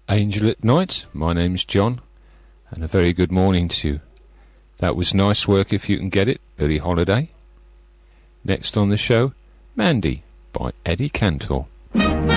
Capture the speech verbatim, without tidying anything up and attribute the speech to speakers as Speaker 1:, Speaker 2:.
Speaker 1: Angel at Night, my name's John, and a very good morning to you. That was Nice Work If You Can Get It, Billie Holiday. Next on the show, Mandy by Eddie Cantor.